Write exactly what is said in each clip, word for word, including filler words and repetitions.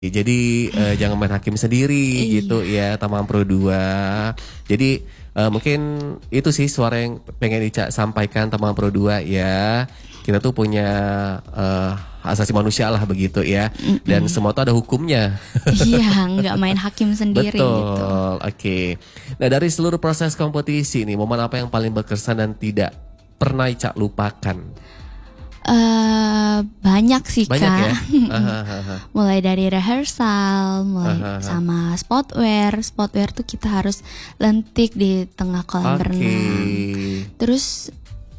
Jadi uh, jangan main hakim sendiri gitu ya teman Pro dua. Jadi uh, mungkin itu sih suara yang pengen Ica sampaikan teman Pro dua ya. Kita tuh punya uh, asasi manusia lah begitu ya. Mm-mm. Dan semua tuh ada hukumnya. Iya, nggak main hakim sendiri. Betul, gitu. Oke. Okay. Nah dari seluruh proses kompetisi nih, momen apa yang paling berkesan dan tidak pernah Ica lupakan? Uh, banyak sih banyak Kak. Ya? Mulai dari rehearsal, mulai aha, aha. sama spotwear. Spotwear tuh kita harus lentik di tengah kolam okay. berenang. Terus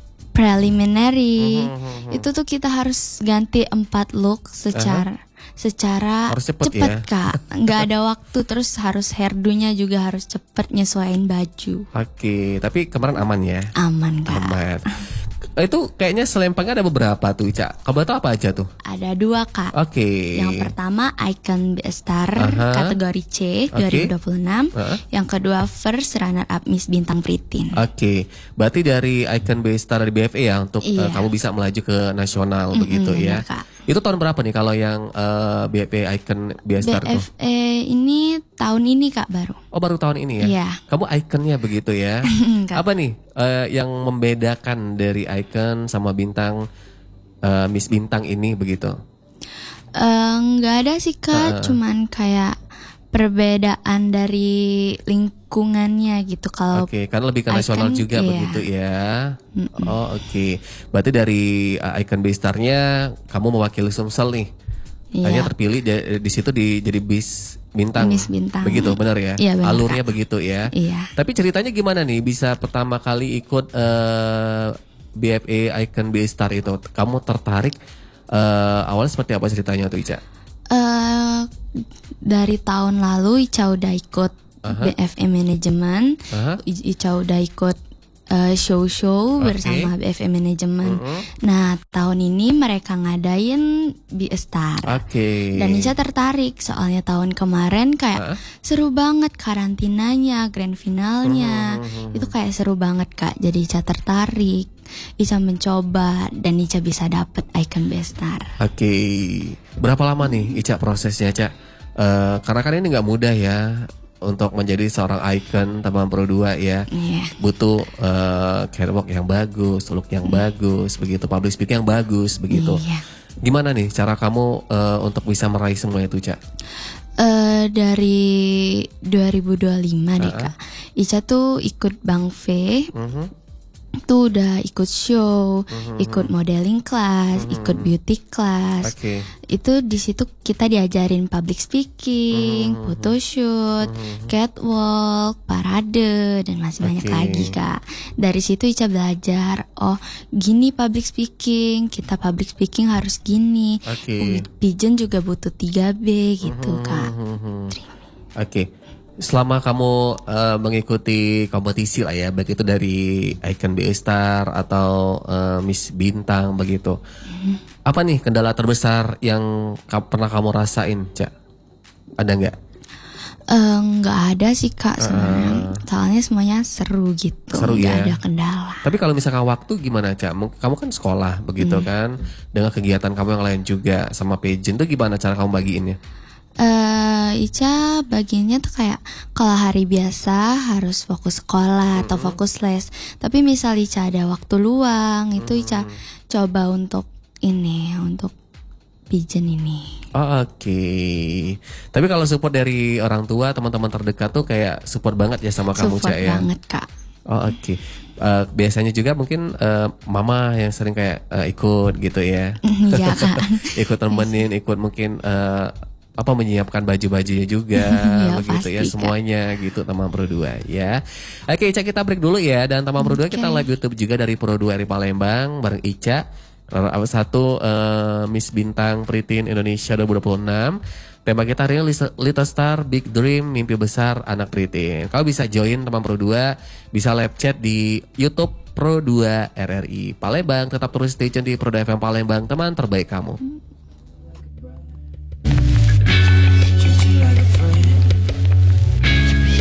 preliminary, uh-huh, uh-huh. itu tuh kita harus ganti empat look secara uh-huh. secara harus cepet, cepet ya? Kak. Nggak ada waktu, terus harus hairdo-nya juga harus cepet nyesuaiin baju. Oke, okay. Tapi kemarin aman ya? Aman Kak. Aman. Itu kayaknya selempangnya ada beberapa tuh Ica. Kamu tahu apa aja tuh? Ada dua Kak. Oke. Okay. Yang pertama Icon B Star uh-huh. kategori C dua ribu dua puluh enam. Okay. Uh-huh. Yang kedua First Runner Up Miss Bintang Pritin. Oke. Okay. Berarti dari Icon B Star dari B F E ya untuk iya. uh, kamu bisa melaju ke nasional mm-hmm, begitu ya. Kak. Itu tahun berapa nih kalau yang uh, B F E Icon B Star tuh? B F E ini tahun ini Kak baru. Oh baru tahun ini ya? Iya. Kamu Iconnya begitu ya? Apa nih uh, yang membedakan dari Icon sama bintang uh, Miss Bintang ini begitu? Nggak uh, ada sih Kak, uh, cuman kayak perbedaan dari lingkungannya gitu. Kalau oke, okay, kan lebih ke nasional Icon, juga iya. begitu ya. Mm-mm. Oh oke, okay. Berarti dari uh, Icon B Star-nya kamu mewakili Sumsel nih. Iya. Hanya terpilih di, di situ di jadi bis bintang. Miss Bintang. Begitu benar ya? Iya, benar, alurnya Kak. Begitu ya. Iya. Tapi ceritanya gimana nih bisa pertama kali ikut uh, B F E Icon B Star itu? Kamu tertarik uh, awalnya seperti apa ceritanya tuh Ica? Uh, dari tahun lalu Ica udah ikut uh-huh. B F E Management. Uh-huh. Ica udah ikut Uh, show-show okay. bersama B F E Management. Uh-huh. Nah tahun ini mereka ngadain B Star. Okay. Dan Ica tertarik soalnya tahun kemarin kayak uh-huh. seru banget karantinanya, grand finalnya. Uh-huh. Itu kayak seru banget Kak. Jadi Ica tertarik. Ica mencoba dan Ica bisa dapet Icon B Star. Oke. Okay. Berapa lama nih Ica prosesnya Ica? Uh, karena kan ini nggak mudah ya. Untuk menjadi seorang icon teman Pro dua ya, yeah. butuh uh, catwalk yang bagus, look yang yeah. bagus, begitu public speaking yang bagus, begitu. Yeah. Gimana nih cara kamu uh, untuk bisa meraih semua itu, Cak? Uh, dari dua ribu dua puluh lima uh-huh. deh Kak, Ica tuh ikut Bang V. Uh-huh. Tuh udah ikut show, mm-hmm. ikut modeling class, mm-hmm. ikut beauty class. Okay. Itu di situ kita diajarin public speaking, mm-hmm. photoshoot, mm-hmm. catwalk, parade dan masih okay. banyak lagi Kak. Dari situ Ica belajar, oh gini public speaking, kita public speaking harus gini. Okay. Pigeon juga butuh tiga B gitu mm-hmm. Kak. Oke. Okay. Selama kamu uh, mengikuti kompetisi lah ya, baik itu dari Icon B Star atau uh, Miss Bintang begitu, mm-hmm. apa nih kendala terbesar yang ka- pernah kamu rasain, Cak? Ada nggak? Nggak uh, ada sih Kak sebenarnya, uh, soalnya semuanya seru gitu, seru nggak ya? ada kendala. Tapi kalau misalkan waktu gimana Cak? Kamu kan sekolah begitu mm. kan, dengan kegiatan kamu yang lain juga sama pageant tuh gimana cara kamu bagiinnya? Uh, Ica bagiannya tuh kayak kalau hari biasa harus fokus sekolah mm-hmm. atau fokus les. Tapi misal Ica ada waktu luang, mm-hmm. itu Ica coba untuk ini, untuk pigeon ini. Oh, oke. Okay. Tapi kalau support dari orang tua, teman-teman terdekat tuh kayak support banget ya sama kamu, Cak ya? Support banget Kak. Oh oke. Okay. Uh, biasanya juga mungkin uh, mama yang sering kayak uh, ikut gitu ya? Iya Kak. Ikut temenin, ikut mungkin uh, apa menyiapkan baju-bajunya juga ya, begitu pasti, ya semuanya Kak. Gitu teman Pro dua ya. Oke Ica, kita break dulu ya, dan teman Pro dua okay. kita live YouTube juga dari Pro dua R I Palembang bareng Ica. Satu uh, Miss Bintang Pritin Indonesia dua ribu dua puluh enam. Tema kita hari ini Little Star Big Dream, mimpi besar anak Pritin. Kau bisa join teman Pro dua, bisa live chat di YouTube Pro dua R R I Palembang. Tetap terus stay tune di Pro dua F M Palembang, teman terbaik kamu.